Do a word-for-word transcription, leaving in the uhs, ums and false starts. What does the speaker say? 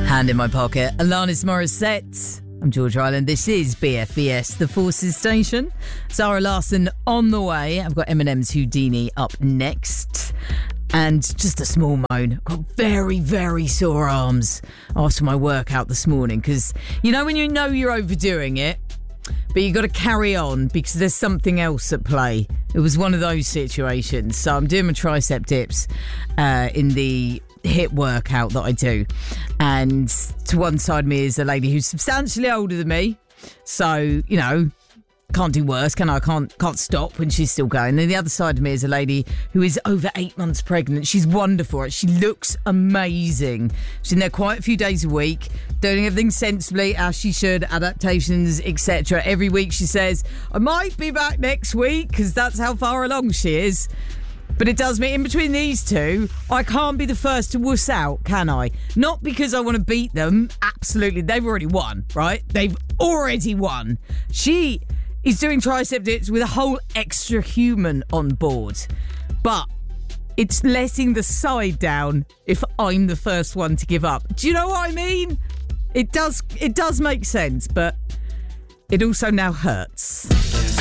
Hand in my pocket, Alanis Morissette. I'm George Ryland. This is B F B S, the Forces Station. Zara Larsson on the way. I've got Eminem's Houdini up next. And just a small moan. I've got very, very sore arms after my workout this morning. Because, you know, when you know you're overdoing it, but you got to carry on because there's something else at play. It was one of those situations. So I'm doing my tricep dips uh, in the HIIT workout that I do, and to one side of me is a lady who's substantially older than me, so you know, can't do worse, can I? I can't can't stop when she's still going. And the other side of me is a lady who is over eight months pregnant. She's wonderful. She looks amazing. She's in there quite a few days a week, doing everything sensibly as she should, adaptations, et cetera. Every week she says, I might be back next week, because that's how far along she is. But it does mean in between these two, I can't be the first to wuss out, can I? Not because I want to beat them. Absolutely. They've already won, right? They've already won. She is doing tricep dips with a whole extra human on board. But it's letting the side down if I'm the first one to give up. Do you know what I mean? It does, it does make sense, but it also now hurts.